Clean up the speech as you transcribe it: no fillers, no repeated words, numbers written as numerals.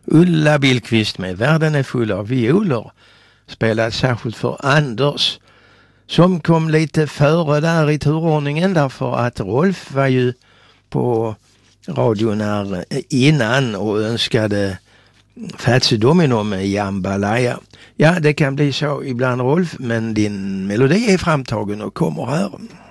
Ulla Billqvist med Världen är full av violer spelade särskilt för Anders som kom lite före där i turordningen därför att Rolf var ju på radion här innan och önskade Fats Domino med Jambalaya. Ja, det kan bli så ibland Rolf, men din melodi är framtagen och kommer här.